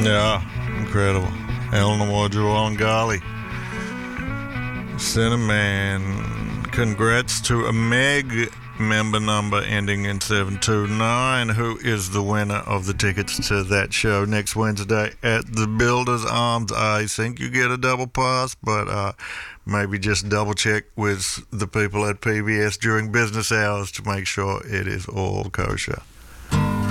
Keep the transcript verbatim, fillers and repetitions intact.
Yeah, incredible. Eleanor Juangali. Cinnamon. Congrats to a Meg member number ending in seven two nine, who is the winner of the tickets to that show next Wednesday at the Builders Arms. I think you get a double pass, but uh, maybe just double check with the people at P B S during business hours to make sure it is all kosher.